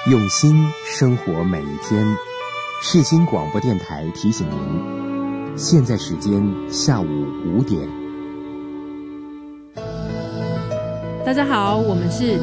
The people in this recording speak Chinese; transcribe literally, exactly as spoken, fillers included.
用心生活每一天。世新广播电台提醒您，现在时间下午五点。 大家好，我们是